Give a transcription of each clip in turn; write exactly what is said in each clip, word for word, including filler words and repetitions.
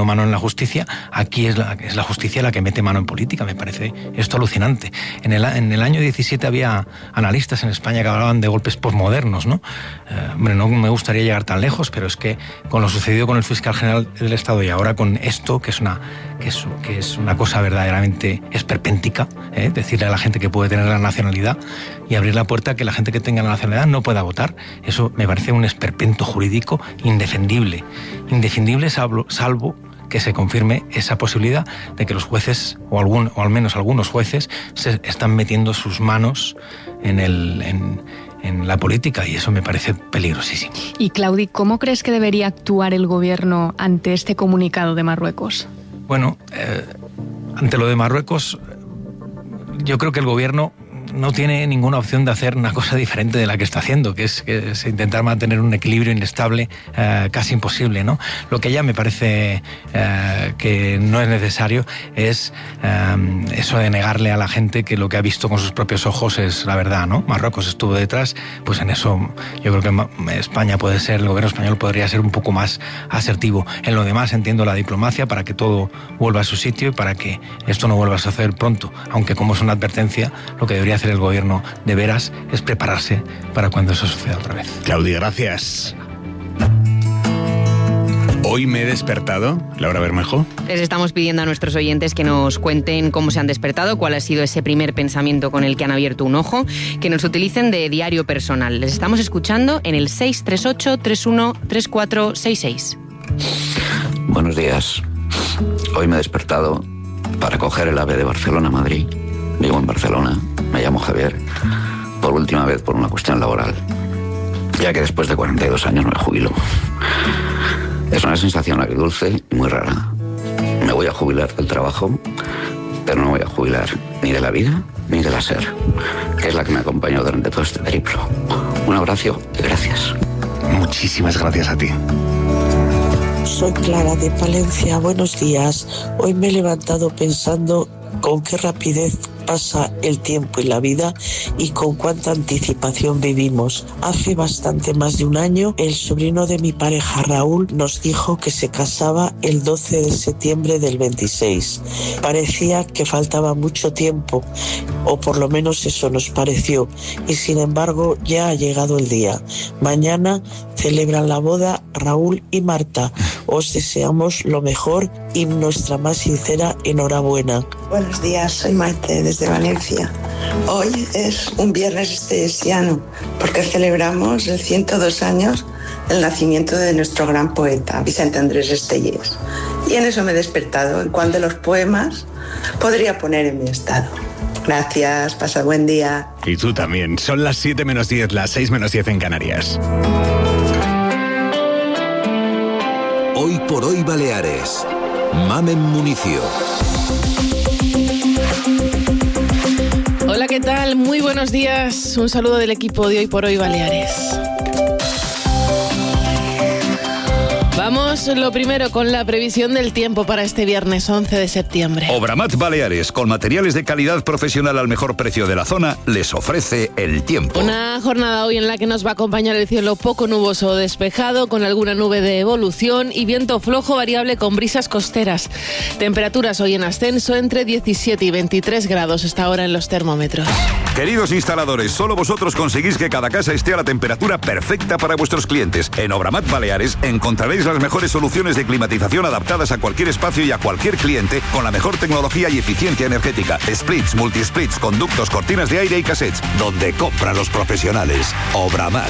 metiendo mano en la justicia, aquí es la, es la justicia la que mete mano en política. Me parece esto alucinante. En el, en el año diecisiete había analistas en España que hablaban de golpes posmodernos, ¿no? Eh, hombre, no me gustaría llegar tan lejos, pero es que con lo sucedido con el fiscal general del Estado y ahora con esto, que es una, que es, que es una cosa verdaderamente esperpéntica, ¿eh? Decirle a la gente que puede tener la nacionalidad y abrir la puerta a que la gente que tenga la nacionalidad no pueda votar, eso me parece un esperpento jurídico indefendible. Indefendible salvo, salvo que se confirme esa posibilidad de que los jueces, o, algún, o al menos algunos jueces, se están metiendo sus manos en, el, en, en la política, y eso me parece peligrosísimo. Y Claudi, ¿cómo crees que debería actuar el gobierno ante este comunicado de Marruecos? Bueno, eh, ante lo de Marruecos, yo creo que el gobierno no tiene ninguna opción de hacer una cosa diferente de la que está haciendo, que es, que es intentar mantener un equilibrio inestable eh, casi imposible, ¿no? Lo que ya me parece eh, que no es necesario es eh, eso de negarle a la gente que lo que ha visto con sus propios ojos es la verdad, ¿no? Marruecos estuvo detrás, pues en eso yo creo que España puede ser, el gobierno español podría ser un poco más asertivo. En lo demás entiendo la diplomacia para que todo vuelva a su sitio y para que esto no vuelva a suceder pronto, aunque como es una advertencia, lo que debería hacer el gobierno de veras es prepararse para cuando eso suceda otra vez. Claudi, gracias. Hoy me he despertado, Laura Bermejo. Les estamos pidiendo a nuestros oyentes que nos cuenten cómo se han despertado, cuál ha sido ese primer pensamiento con el que han abierto un ojo, que nos utilicen de diario personal. Les estamos escuchando en el seis tres ocho, tres uno tres cuatro seis seis. Buenos días. Hoy me he despertado para coger el AVE de Barcelona a Madrid. Vivo en Barcelona, me llamo Javier, por última vez por una cuestión laboral, ya que después de cuarenta y dos años me jubilo. Es una sensación agridulce y muy rara. Me voy a jubilar del trabajo, pero no voy a jubilar ni de la vida ni de la SER, que es la que me acompañó durante todo este periplo. Un abrazo y gracias. Muchísimas gracias a ti. Soy Clara de Palencia, buenos días. Hoy me he levantado pensando con qué rapidez pasa el tiempo y la vida y con cuánta anticipación vivimos. Hace bastante más de un año, el sobrino de mi pareja Raúl nos dijo que se casaba el doce de septiembre del veintiséis. Parecía que faltaba mucho tiempo, o por lo menos eso nos pareció, y sin embargo ya ha llegado el día. Mañana celebran la boda Raúl y Marta. Os deseamos lo mejor y nuestra más sincera enhorabuena. Buenos días, soy Maite desde Valencia. Hoy es un viernes estellesiano porque celebramos el ciento dos años del nacimiento de nuestro gran poeta, Vicente Andrés Estellés. Y en eso me he despertado, en cuál de los poemas podría poner en mi estado. Gracias, pasa buen día. Y tú también. Son las siete menos diez, las seis menos diez en Canarias. Hoy por hoy Baleares. Mamen Municio. Hola, ¿qué tal? Muy buenos días. Un saludo del equipo de Hoy por Hoy Baleares. Vamos lo primero con la previsión del tiempo para este viernes once de septiembre. Obramat Baleares, con materiales de calidad profesional al mejor precio de la zona, les ofrece el tiempo. Una jornada hoy en la que nos va a acompañar el cielo poco nuboso o despejado, con alguna nube de evolución y viento flojo variable con brisas costeras. Temperaturas hoy en ascenso entre diecisiete y veintitrés grados hasta ahora en los termómetros. Queridos instaladores, solo vosotros conseguís que cada casa esté a la temperatura perfecta para vuestros clientes. En Obramat Baleares encontraréis las mejores soluciones de climatización adaptadas a cualquier espacio y a cualquier cliente con la mejor tecnología y eficiencia energética. Splits, multisplits, conductos, cortinas de aire y cassettes. Donde compran los profesionales. Obramat.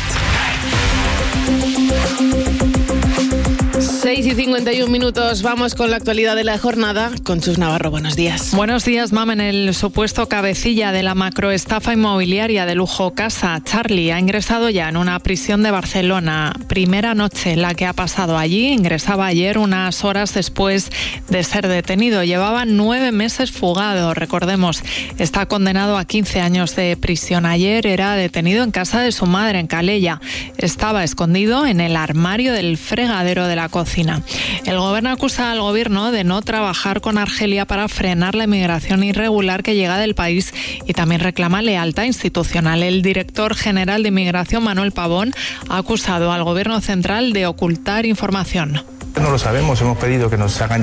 seis y cincuenta y un minutos, vamos con la actualidad de la jornada con Chus Navarro. Buenos días. Buenos días, Mamen. El supuesto cabecilla de la macroestafa inmobiliaria de lujo Casa, Charlie, ha ingresado ya en una prisión de Barcelona. Primera noche la que ha pasado allí. Ingresaba ayer unas horas después de ser detenido. Llevaba nueve meses fugado. Recordemos, está condenado a quince años de prisión. Ayer era detenido en casa de su madre en Calella. Estaba escondido en el armario del fregadero de la cocina. El gobierno acusa al gobierno de no trabajar con Argelia para frenar la inmigración irregular que llega del país y también reclama lealtad institucional. El director general de Inmigración, Manuel Pavón, ha acusado al gobierno central de ocultar información. No lo sabemos, hemos pedido que nos hagan